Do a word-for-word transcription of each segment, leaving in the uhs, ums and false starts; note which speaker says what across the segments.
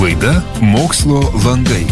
Speaker 1: Laida Mokslo langai.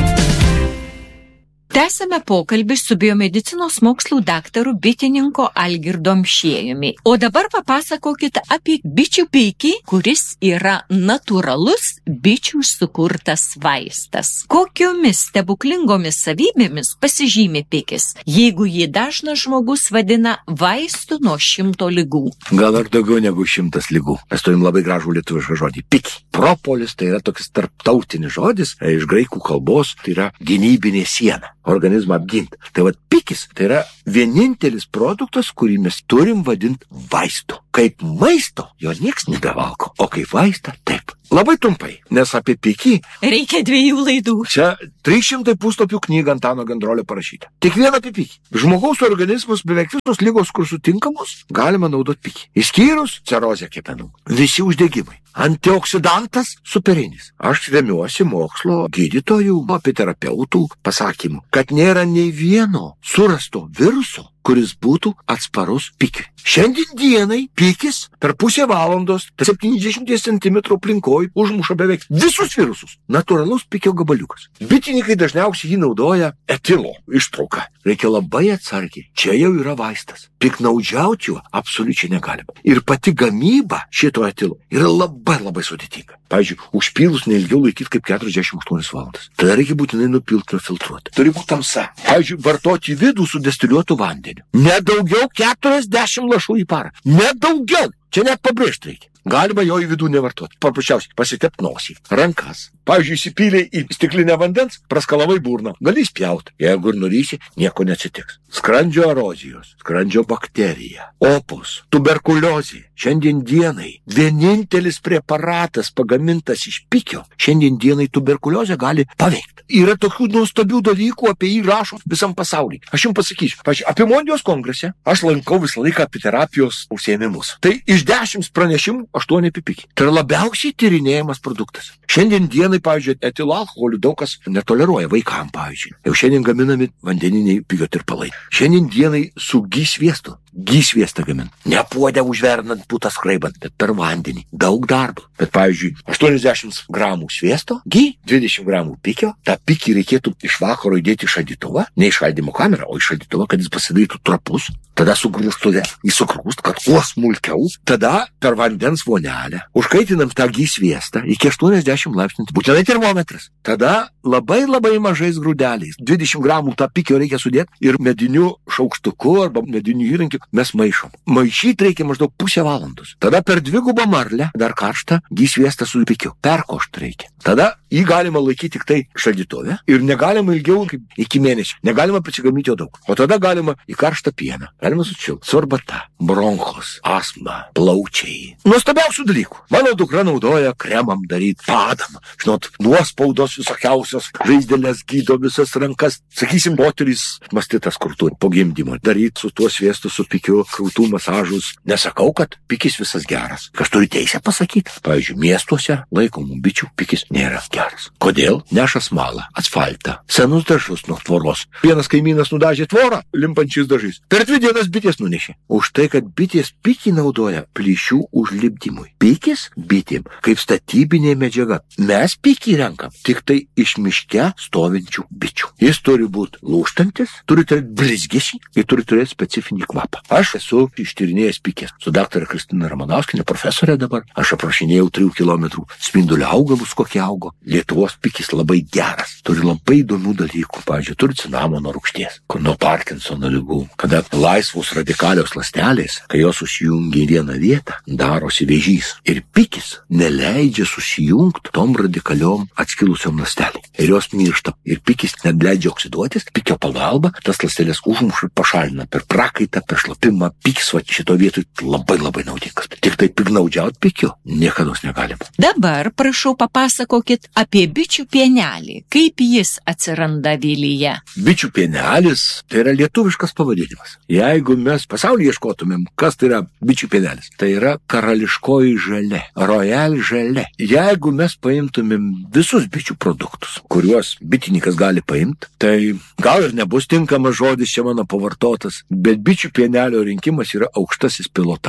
Speaker 2: Tęsame pokalbį su biomedicinos mokslų daktaru bitininko Algirdu Amšiejumi. O dabar papasakokit apie bičių pikį, kuris yra natūralus bičių sukurtas vaistas. Kokiomis stebuklingomis savybėmis pasižymi pikis, jeigu jį dažnas žmogus vadina vaistu nuo šimto ligų?
Speaker 3: Gal ar daugiau negu šimtas ligų. Mes turim labai gražų lietuvišką žodį – piki. Propolis tai yra toks tarptautinis žodis, iš graikų kalbos tai yra gynybinė siena. Organizmą apginti. Tai vat pikis tai yra vienintelis produktas, kurį mes turim vadinti vaistu. Kaip maisto jo nieks nebevalgo, o kaip vaistą taip. Labai trumpai, nes apie pikį
Speaker 2: reikia dviejų laidų.
Speaker 3: Čia trys šimtai puslapių knyga Antano Gendrolio parašyta. Tik vieną apie pikį. Žmogaus organizmus beveik visos ligos, kur sutinkamos, galima naudoti pikį. Išskyrus cerozę kepenų. Visi uždegimai. Antioksidantas superinis. Aš remiuosi mokslo gydytojų, apiterapeutų pasakymų, kad nėra nei vieno surasto viruso, kuris būtų atsparus pikiui. Šiandien dienai pikis per pusę valandos septyniasdešimt centimetrų aplinkoj užmuša beveik visus virusus. Natūralus pikio gabaliukas. Bitininkai dažniausiai jį naudoja etilo ištrauką. Reikia labai atsargiai. Čia jau yra vaistas. Piknaudžiauti juo absoliučiai negalima. Ir pati gamyba šito etilo yra labai labai sudėtinga. Pavyzdžiui, užpylus neilgiau laikyti kaip keturiasdešimt aštuonias valandas. Tada reikia būtinai nupilti ir filtruoti. Turi būti tamsa. Pavyzdžiui, vartoti vidų su destiliuotu vandeniu. Ne daugiau keturiasdešimt lašų į parą. Ne daugiau. Čia net pabrėžti reikia. Galima jo į vidų nevartoti. Paprasčiausiai pasitepti nosį, rankas. Pavyzdžiui, įsipylė į stiklinę vandens, praskalavai burną. Gali spjauti. Jeigu ir nurysi, nieko neatsitiks. Skrandžio erozijos, skrandžio bakterija, opos, tuberkuliozė. Šiandien dienai vienintelis preparatas pagamintas iš pikio. Šiandien dienai tuberkuliozę gali paveikti. Yra tokių nuostabių dalykų, apie jį rašo visam pasaulyje. Aš jums pasakysiu. Pavyzdžiui, apie Mondijos kongrese aš lankau visą laiką apiterapijos užsiėmimus. Tai iš dešimt pranešimų aštuoni apie pikį. Tai yra labiausiai tyrinėjamas produktas. Šiandien dienai, pavyzdžiui, etilo alkoholių daug kas netoleruoja vaikam, pavyzdžiui. Jau šiandien gaminami vandeniniai pikio tirpalai. Šiandien dienai su gy sviestu. Gy sviestą gamint. Ne puodę užvernant, putą skraibant, bet per vandenį. Daug darbo. Bet, pavyzdžiui, aštuoniasdešimt gramų sviesto, gy, dvidešimt gramų pikio. Ta pikį reikėtų iš vakaro įdėti į šaldytuvą, ne į šaldymo kamerą, o į šaldytuvą, kad jis pasidarytų trapus. Tada sugrūstuvę į sukrūst, kad kuo smulkiau. Tada per vandens vonelę užkaitinam tą gy sviestą iki aštuoniasdešimt laipsnių. Būtinai termometras. Tada labai labai mažais grūdeliais. dvidešimt gramų tą pikio reikia sudėti ir mediniu šaukštuku arba mediniu įrankiu mes maišom. Maišyti reikia maždaug pusę valandos. Tada per dvigubą marlę, dar karštą, gy sviestą su pikiu. Perkošti reikia. Tada jį galima laikyti tik tai šaldytuve ir negalima ilgiau kaip iki mėnesio. Negalima pasigaminti jo daug. O tada galima į karštą pieną. Galima sučilti. Svarbata, bronchos, astma, plaučiai. Nuostabiausių dalykų. Mano dukra naudoja kremam daryti, padam. Žinot, nuospaudos visokiausios, žaizdelės gydo visas rankas. Sakysim, moterys mastitas krūtų po gimdymo. Daryti su tuo sviestu, su pikiu, krūtų masažus. Nesakau, kad pikis visas geras. Kas turi teisę pasakyti? Pavyzdžiui, miestuose laikomų bičių pikis nėra geras. Kodėl? Neša smalą, asfaltą, senus dažus nuo tvoros. Vienas kaimynas nudažė tvorą limpančiais dažais. Per dvi dienas bitės nunešė. Už tai, kad bitės pikį naudoja plyšių užlipdymui. Pikis bitėm kaip statybinė medžiaga. Mes pikį renkam tik tai iš miške stovinčių bičių. Jis turi būti lūžtantis, turi turėti blizgesį ir turi turėti specifinį kvapą. Aš esu ištyrinėjęs pikės su daktare Kristina Ramanauskienė, profesorė dabar. Aš aprašinėjau trijų kilometrų spindulio augalus, kokie augo. Lietuvos pikis labai geras. Turi labai įdomių dalykų. Pavyzdžiui, turi cinamono rūgšties, kur nuo Parkinsono ligų. Kada laisvos radikalios ląstelės, kai jos susijungia į vieną vietą, darosi vėžys. Ir pikis neleidžia susijungti tom radikaliom atskilusiom ląstelėm. Ir jos miršta. Ir pikis neleidžia oksiduotis. Pikio pagalba tas ląstelės užmuša ir pašalina per prakaitą, per šlapimą. Pikis va šito vietoj labai labai naudingas. Tik tai piknaudžiauti pikiu niekados negalima.
Speaker 2: Dabar prašau papasakokit apie bičių pienelį. Kaip jis atsiranda Vilyje?
Speaker 3: Bičių pienelis tai yra lietuviškas pavadinimas. Jeigu mes pasaulyje ieškotumėm, kas tai yra bičių pienelis, tai yra karališkoji želė, royal želė. Jeigu mes paimtumėm visus bičių produktus, kuriuos bitininkas gali paimti, tai gal ir nebus tinkamas žodis čia mano pavartotas, bet bičių pienelio rinkimas yra aukštasis pilotažas.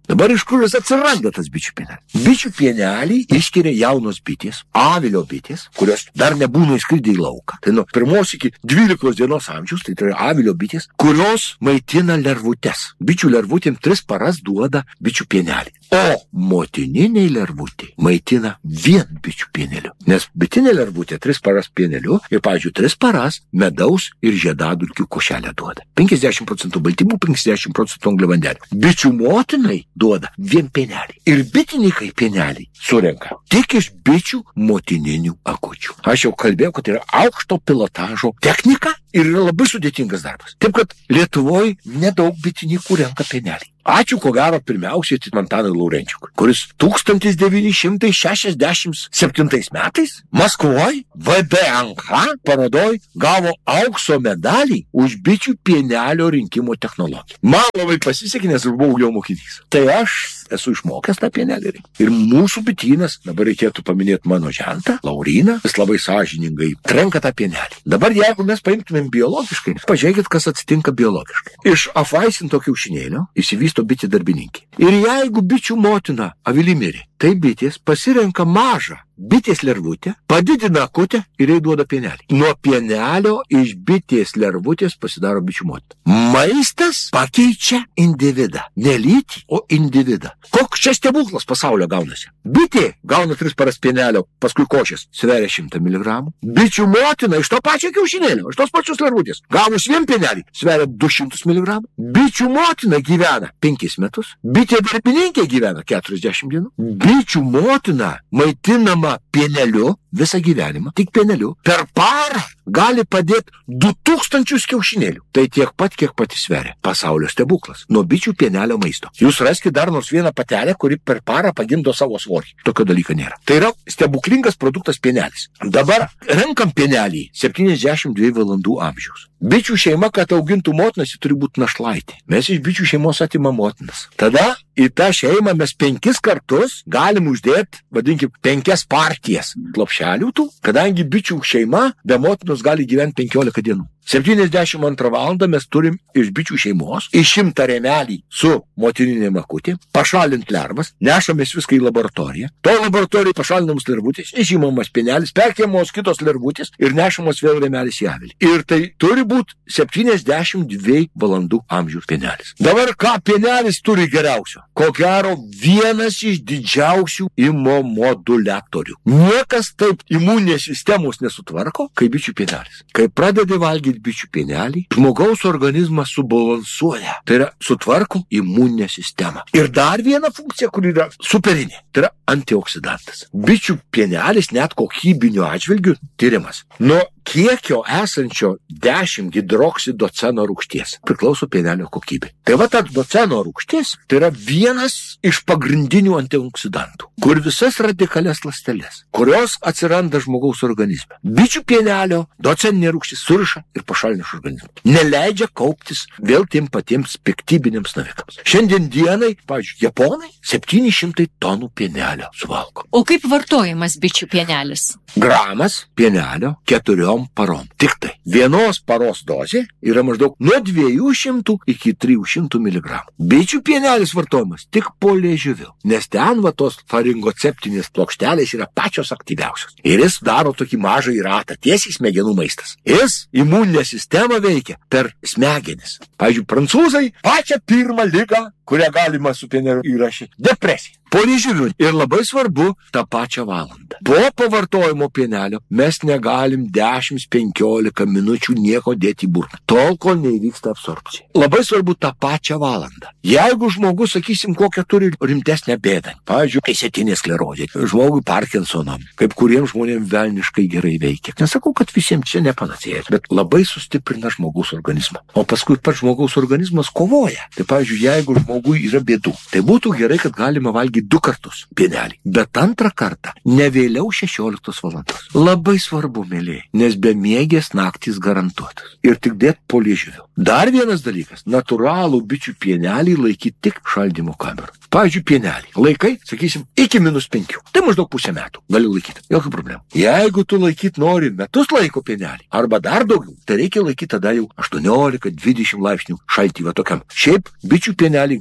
Speaker 3: Dabar iš kur jis atsiranda tas bičių pienelis? Bičių pienelį išskiria jaunos bitės, avilio bitės, kurios dar nebūna įskridę į lauką. Tai nuo pirmos iki dvylikos dienos amžiaus, tai tai yra avilio bitės, kurios maitina lervutes. Bičių lervutėm tris paras duoda bičių pienelį. O motininiai lervutė maitina vien bičių pieneliu. Nes bitinė lervutė tris paras pieneliu ir, pavyzdžiui, tris paras medaus ir žiedadulkių košelę duoda. penkiasdešimt procentų baltymų, penkiasdešimt procentų angliavandenių. Bičių motinai duoda vien pienelį. Ir bitininkai pienelį surenka tik iš bičių motininių akučių. Aš jau kalbėjau, kad yra aukšto pilotažo technika ir yra labai sudėtingas darbas. Taip, kad Lietuvoje nedaug bitininkų renka pienelį. Ačiū, ko gero, pirmiausiai Antanui Laurenčiukui, kuris tūkstantis devyni šimtai šešiasdešimt septintais metais Maskvoje V D N H parodoj gavo aukso medalį už bičių pienelio rinkimo technologiją. Man labai pasisekė, nes aš buvau jo mokinys. Tai aš esu išmokęs tą pienelį rinkti. Ir mūsų bitynas, dabar reikėtų paminėti mano žentą, Lauriną, jis labai sąžiningai trenka tą pienelį. Dabar jeigu mes paimtumėm biologiškai, pažiūrėkit, kas atsitinka biologiškai. Iš apvaisinto kiaušinėlio išsivysto bitė darbininkė. Ir jeigu bičių motina avily mirė, tai bitės pasirenka mažą bitės lervutę, padidina akutę ir jai duoda pienelį. Nuo pienelio iš bitės lervutės pasidaro bičių motina. Maistas pakeičia individą. Ne lytį, o individą. Koks čia stebuklas pasaulio gaunasi? Bitė gauna tris paras pienelio, paskui košės, sveria šimtą miligramų. Bičių motina iš to pačio kiaušinėlio, iš tos pačios lervutės, gavus vien pienelį, sveria du šimtus miligramų. Bičių motina gyvena penkis metus, bitė darbininkė gyvena keturiasdešimt dienų. Bičių motina maitinama pieneliu visą gyvenimą, tik pieneliu, per parą gali padėti du tūkstančius kiaušinėlių. Tai tiek pat, kiek pati sveria. Pasaulio stebuklas. Nuo bičių pienelio maisto. Jūs raskite dar nors vieną patelę, kuri per parą pagimdo savo svorį. Tokio dalyko nėra. Tai yra stebuklingas produktas pienelis. Dabar renkam pienelį septyniasdešimt dviejų valandų amžiaus. Bičių šeima, kad augintų motinas, ji turi būti našlaitė. Mes iš bičių šeimos atimam motinas. Tada į tą šeimą mes penkis kartus galim uždėti, vadinkim, penkias partijas plopšelių tų, kadangi bičių šeima be motinos gali gyventi penkiolika dienų. septyniasdešimt antrą valandą mes turim iš bičių šeimos išimtą rėmelį su motininėm akutėm, pašalint lervas, nešamės viską į laboratoriją. To laboratorijoje pašalinamos lervutės, išimamas pienelis, perkėmamos kitos lervutės ir nešamos vėl rėmelis į avilį. Ir tai turi būti septyniasdešimt dviejų valandų amžiaus pienelis. Dabar ką pienelis turi geriausio? Ko gero vienas iš didžiausių imomoduliatorių. Niekas taip imuninės sistemos nesutvarko, kaip bičių pienelis. Kai pradedi valgyti bičių pienelį, žmogaus organizmas subalansuoja. Tai yra sutvarko imuninę sistemą. Ir dar viena funkcija, kuri yra superinė. Tai yra antioksidantas. Bičių pienelis net kokybiniu atžvilgiu tyrimas. Nuo kiekio esančio dešimt hidroksidoceno rūgšties priklauso pienelio kokybė. Tai va ta doceno rūgštis tai yra vienas iš pagrindinių antioksidantų, kur visas radikalias ląsteles, kurios atsiranda žmogaus organizme. Bičių pienelio doceninė rūgštis suriša ir pašalina iš organizmo. Neleidžia kauptis vėl tiem patiems piktybiniams navikams. Šiandien dienai, pavyzdžiui, japonai septyni šimtai tonų pienelio suvalgo.
Speaker 2: O kaip vartojamas bičių pienelis?
Speaker 3: Gramas pienelio keturiom parom. Tik tai vienos paros dozė yra maždaug nuo dviejų šimtų iki trijų šimtų miligramų. Bičių pienelis vartojamas tik po liežiuviu, nes ten va tos faringoceptinės plokštelės yra pačios aktyviausios. Ir jis daro tokį mažą ratą, tiesiai smegenų maistas. Jis imuninę sistemą veikia per smegenis. Pavyzdžiui, prancūzai pačią pirmą ligą, kurią galima su pieneliu įrašyti – depresija. Po liežiuviu. Ir labai svarbu tą pačią valandą. Po pavartojimo pienelio mes negalim dešimt penkiolika minučių nieko dėti į burną, tol, kol neįvyksta absorbcija. Labai svarbu tą pačią valandą. Jeigu žmogus, sakysim, kokią turi rimtesnę bėdą, pavyzdžiui, išsėtinė sklerozė, žmogui Parkinsono, kaip kuriems žmonėms velniškai gerai veikia. Nesakau, kad visiems čia nepanacėjas, bet labai sustiprina žmogaus organizmą. O paskui pats žmogaus organizmas kovoja. Tai, pavyzdžiui, jeigu žmogui yra bėdų, tai būtų gerai, kad galima valgyti du kartus pienelį, bet antrą kartą ne vėliau šešioliktos valandos. Labai svarbu, mėlyje, nes be miegės naktys garantuotas. Ir tik dėt po liežiuviu. Dar vienas dalykas, natūralų bičių pienelį laikyti tik šaldymo kamerą. Pavyzdžiui, pienelį laikai, sakysim, iki minus penkių. Tai maždaug pusę metų gali laikyti. Jokių problemų. Jeigu tu laikyti nori metus laiko pienelį, arba dar daugiau, tai reikia laikyti tada jau aštuoniolika dvidešimt laipsnių šaltį va tokiam. Šiaip bičių pienelį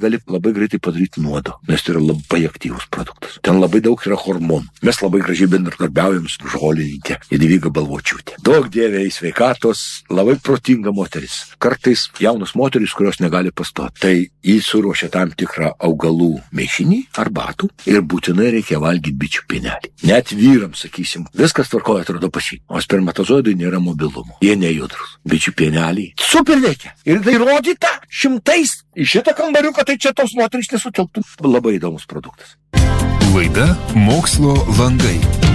Speaker 3: gali labai greitai padaryti nuodo, nes tai yra labai aktyvus produktas. Ten labai daug yra hormonų. Mes labai gražiai bendradarbiaujam su žolininkė Jadvyga Balvočiūtė. Daug dievė į sveikatos, labai protinga moteris. Kartais jaunos moteris, kurios negali pastoti. Tai jį suruošia tam tikrą augalų maišinį, arbatų ir būtinai reikia valgyti bičių pienelį. Net vyrams, sakysim, viskas tvarkoja, atrodo pašį. O spermatozoidui nėra mobilumo. Jie nejudrus. Bičių pienelį super veikia. Ir tai rodyta šimtais. Į šitą kambariuką tai čia tos moteris nesutilptų. Labai įdomus produktas.
Speaker 1: Laida Mokslo langai.